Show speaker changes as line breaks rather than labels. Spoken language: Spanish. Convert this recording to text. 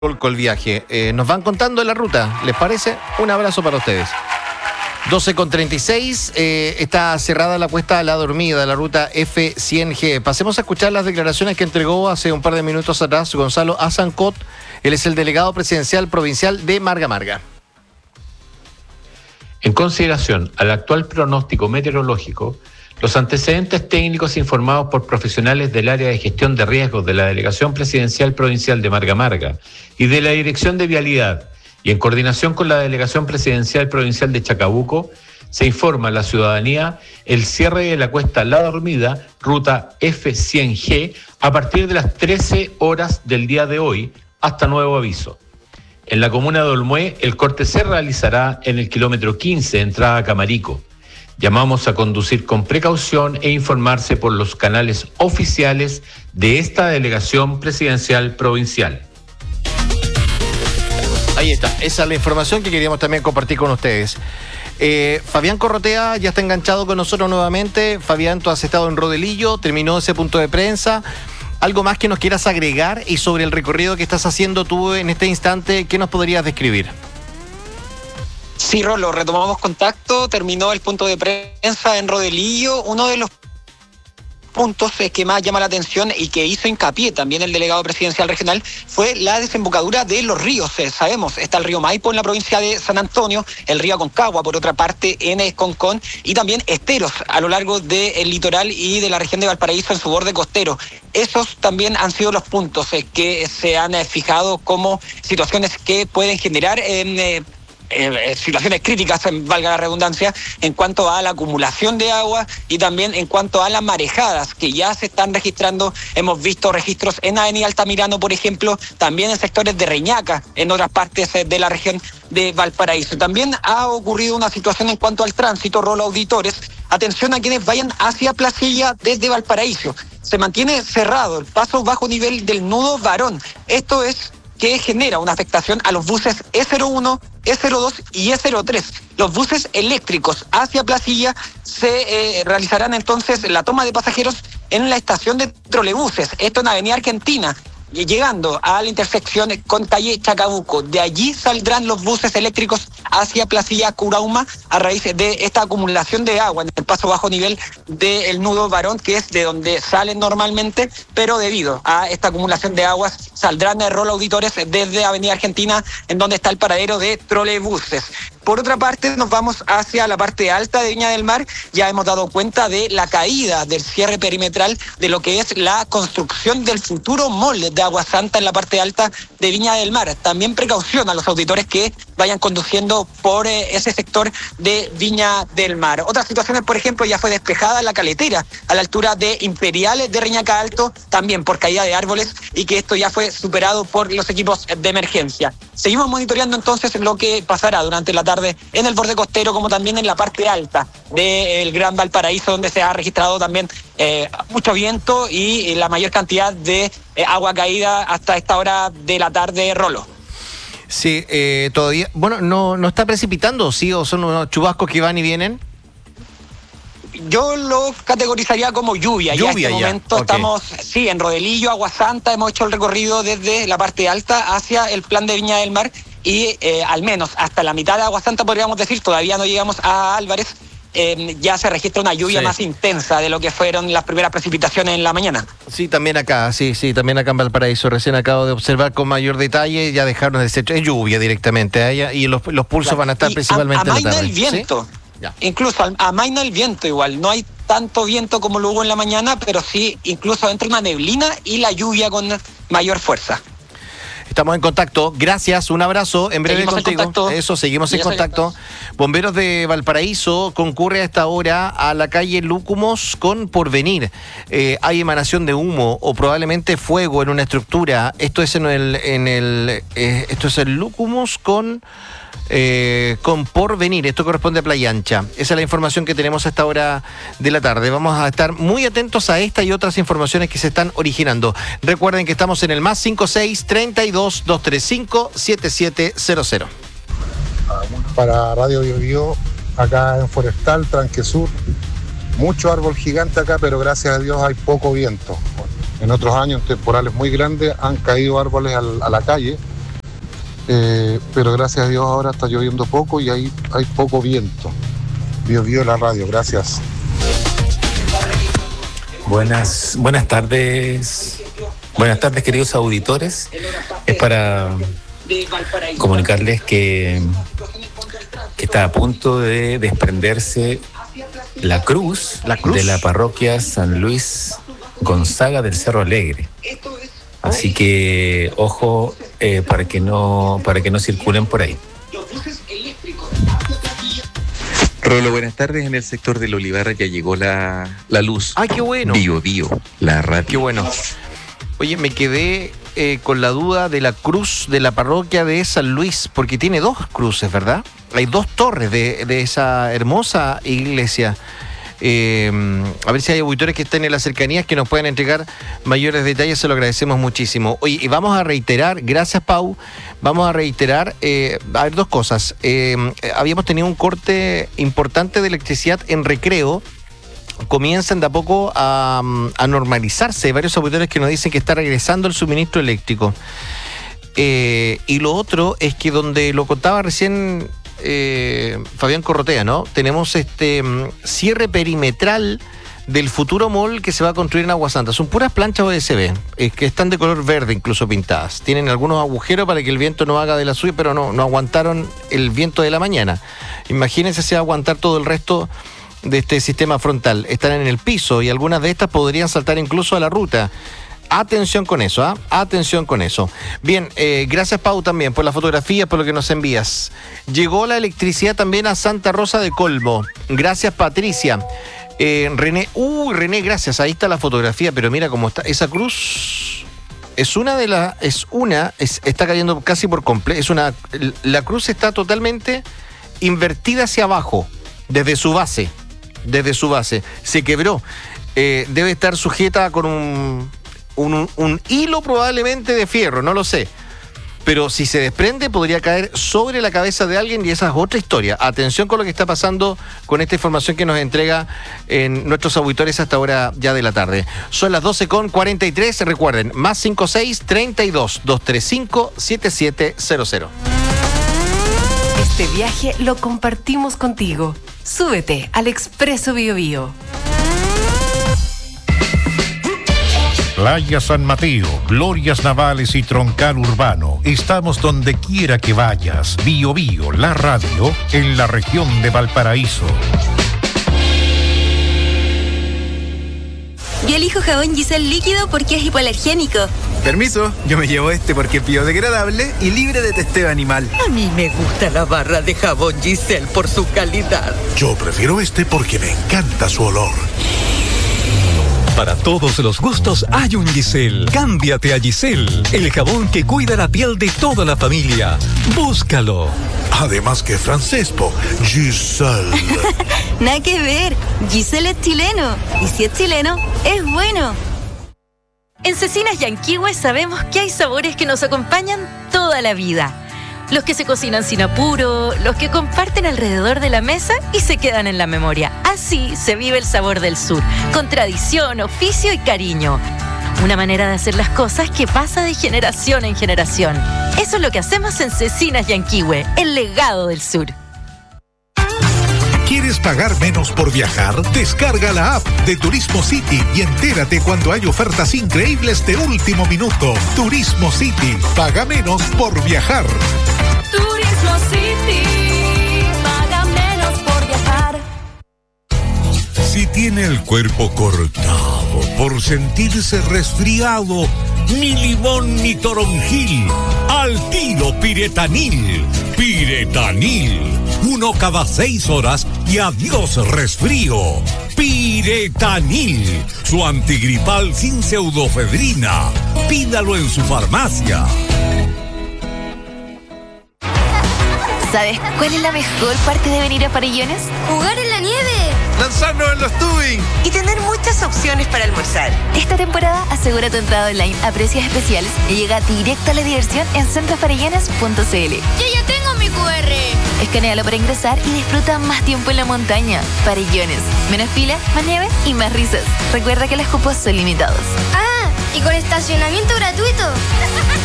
el viaje. Nos van contando la ruta, ¿les parece? Un abrazo para ustedes. 12:36, está cerrada la puesta a la dormida, la ruta F100G. Pasemos a escuchar las declaraciones que entregó hace un par de minutos atrás Gonzalo Azancot. Él es el delegado presidencial provincial de Marga Marga.
En consideración al actual pronóstico meteorológico, los antecedentes técnicos informados por profesionales del área de gestión de riesgos de la Delegación Presidencial Provincial de Marga Marga y de la Dirección de Vialidad, y en coordinación con la Delegación Presidencial Provincial de Chacabuco, se informa a la ciudadanía el cierre de la cuesta La Dormida, ruta F100G, a partir de las 13 horas del día de hoy, hasta nuevo aviso. En la comuna de Olmué, el corte se realizará en el kilómetro 15, entrada a Camarico. Llamamos a conducir con precaución e informarse por los canales oficiales de esta Delegación Presidencial Provincial.
Ahí está, esa es la información que queríamos también compartir con ustedes. Fabián Corrotea ya está enganchado con nosotros nuevamente. Fabián, tú has estado en Rodelillo, terminó ese punto de prensa. ¿Algo más que nos quieras agregar? Y sobre el recorrido que estás haciendo tú en este instante, ¿qué nos podrías describir?
Sí, Rolo, retomamos contacto, terminó el punto de prensa en Rodelillo. Uno de los puntos que más llama la atención y que hizo hincapié también el delegado presidencial regional fue la desembocadura de los ríos. Sabemos, está el río Maipo en la provincia de San Antonio, el río Aconcagua por otra parte en Concón, y también esteros a lo largo del litoral y de la región de Valparaíso en su borde costero. Esos también han sido los puntos que se han fijado como situaciones que pueden generar situaciones críticas, valga la redundancia, en cuanto a la acumulación de agua y también en cuanto a las marejadas que ya se están registrando. Hemos visto registros en Avenida Altamirano, por ejemplo, también en sectores de Reñaca, en otras partes de la región de Valparaíso. También ha ocurrido una situación en cuanto al tránsito, Rolo, auditores. Atención a quienes vayan hacia Placilla desde Valparaíso. Se mantiene cerrado el paso bajo nivel del nudo Varón. Esto es que genera una afectación a los buses E01, E02 y E03. Los buses eléctricos hacia Placilla se realizarán entonces la toma de pasajeros en la estación de trolebuses, esto en Avenida Argentina, llegando a la intersección con calle Chacabuco. De allí saldrán los buses eléctricos hacia Placilla Curauma a raíz de esta acumulación de agua en el paso bajo nivel del nudo Varón, que es de donde salen normalmente, pero debido a esta acumulación de aguas saldrán Rolo, auditores desde Avenida Argentina, en donde está el paradero de trolebuses. Por otra parte, nos vamos hacia la parte alta de Viña del Mar. Ya hemos dado cuenta de la caída del cierre perimetral de lo que es la construcción del futuro mall de Agua Santa en la parte alta de Viña del Mar. También precaución a los auditores que vayan conduciendo por ese sector de Viña del Mar. Otras situaciones, por ejemplo, ya fue despejada la caletera a la altura de Imperiales de Reñaca Alto, también por caída de árboles, y que esto ya fue superado por los equipos de emergencia. Seguimos monitoreando entonces lo que pasará durante la tarde en el borde costero, como también en la parte alta del Gran Valparaíso, donde se ha registrado también mucho viento y la mayor cantidad de agua caída hasta esta hora de la tarde, Rolo.
Sí, todavía, bueno, no está precipitando, ¿sí? ¿O son unos chubascos que van y vienen?
Yo lo categorizaría como lluvia. Ya en este momento
okay.
Estamos, sí, en Rodelillo, Agua Santa, hemos hecho el recorrido desde la parte alta hacia el plan de Viña del Mar y al menos hasta la mitad de Agua Santa, podríamos decir, todavía no llegamos a Álvarez, ya se registra una lluvia más intensa de lo que fueron las primeras precipitaciones en la mañana.
Sí, también acá, sí, también acá en Valparaíso. Recién acabo de observar con mayor detalle, ya dejaron de ser lluvia directamente, y los pulsos van a estar principalmente en la tarde.
El viento. ¿Sí? Incluso amaina el viento igual, no hay tanto viento como lo hubo en la mañana, pero sí incluso entra una neblina y la lluvia con mayor fuerza.
Estamos en contacto, gracias, un abrazo, en breve contigo. Eso, seguimos en contacto. Bomberos de Valparaíso concurre a esta hora a la calle Lúcumos con Porvenir. Hay emanación de humo o probablemente fuego en una estructura. Esto es esto es el Lúcumos con Porvenir. Esto corresponde a Playa Ancha. Esa es la información que tenemos a esta hora de la tarde. Vamos a estar muy atentos a esta y otras informaciones que se están originando. Recuerden que estamos en el +56 32 235 7700.
Para Radio Bio Bio, acá en Forestal, Tranque Sur, mucho árbol gigante acá, pero gracias a Dios hay poco viento. En otros años, temporales muy grandes, han caído árboles a la calle pero gracias a Dios ahora está lloviendo poco y hay poco viento. Bio la radio, gracias.
Buenas tardes. Buenas tardes, queridos auditores. Es para comunicarles que está a punto de desprenderse la cruz de la parroquia San Luis Gonzaga del Cerro Alegre. Así que ojo para que no circulen por ahí.
Rolo, buenas tardes. En el sector del Olivar ya llegó la luz.
¡Ay, qué bueno!
Bio, la radio.
¡Qué bueno! Oye, me quedé con la duda de la cruz de la parroquia de San Luis, porque tiene 2 cruces, ¿verdad? Hay 2 torres de esa hermosa iglesia. A ver si hay auditores que estén en las cercanías que nos puedan entregar mayores detalles, se lo agradecemos muchísimo. Oye, y vamos a reiterar, gracias Pau, vamos a reiterar, a ver, 2 cosas. Habíamos tenido un corte importante de electricidad en Recreo. Comienzan de a poco a normalizarse. Hay varios auditores que nos dicen que está regresando el suministro eléctrico. Y lo otro es que donde lo contaba recién Fabián Corrotea, ¿no? Tenemos cierre perimetral del futuro mall que se va a construir en Aguasanta. Son puras planchas OSB, que están de color verde incluso pintadas. Tienen algunos agujeros para que el viento no haga de la suya, pero no aguantaron el viento de la mañana. Imagínense si va a aguantar todo el resto de este sistema frontal. Están en el piso y algunas de estas podrían saltar incluso a la ruta. Atención con eso, ¿ah? Atención con eso. Bien, gracias Pau también por la fotografía, por lo que nos envías. Llegó la electricidad también a Santa Rosa de Colmo. Gracias Patricia. René, gracias. Ahí está la fotografía, pero mira cómo está. Esa cruz está cayendo casi por completo. La cruz está totalmente invertida hacia abajo, desde su base. Se quebró. Debe estar sujeta con un hilo probablemente de fierro, no lo sé. Pero si se desprende podría caer sobre la cabeza de alguien y esa es otra historia. Atención con lo que está pasando con esta información que nos entrega en nuestros auditores hasta ahora ya de la tarde. Son las 12:43. Recuerden, +56 32 235 7700.
Este viaje lo compartimos contigo. Súbete al Expreso Bio Bio.
Playa San Mateo, Glorias Navales y Troncal Urbano. Estamos donde quiera que vayas. Bio Bio, la radio, en la región de Valparaíso.
Yo elijo jabón Giselle líquido porque es hipoalergénico.
Permiso, yo me llevo porque es biodegradable y libre de testeo animal.
A mí me gusta la barra de jabón Giselle por su calidad.
Yo prefiero porque me encanta su olor.
Para todos los gustos hay un Giselle. Cámbiate a Giselle, el jabón que cuida la piel de toda la familia. Búscalo.
Además que francés, Giselle.
Nada que ver, Giselle es chileno. Y si es chileno, es bueno. En Cecinas Yanquihue sabemos que hay sabores que nos acompañan toda la vida. Los que se cocinan sin apuro, los que comparten alrededor de la mesa y se quedan en la memoria. Así se vive el sabor del sur, con tradición, oficio y cariño. Una manera de hacer las cosas que pasa de generación en generación. Eso es lo que hacemos en Cecinas Yanquihue, el legado del sur.
¿Quieres pagar menos por viajar? Descarga la app de Turismo City y entérate cuando hay ofertas increíbles de último minuto. Turismo City, paga menos por viajar.
Turismo City, paga menos por viajar.
Si tiene el cuerpo cortado por sentirse resfriado, ni limón ni toronjil, al tiro Piretanil. Piretanil, 1 cada 6 horas y adiós resfrío. Piretanil, su antigripal sin pseudofedrina. Pídalo en su farmacia.
¿Sabes cuál es la mejor parte de venir a Farellones?
Jugar en la nieve.
Lanzarnos en los tubing.
Y tener muchas opciones para almorzar.
Esta temporada asegura tu entrada online a precios especiales y llega directo a la diversión en centrofarellones.cl.
Yo ya tengo mi QR.
Escanéalo para ingresar y disfruta más tiempo en la montaña. Farellones. Menos fila, más nieve y más risas. Recuerda que los cupos son limitados.
Ah, y con estacionamiento gratuito.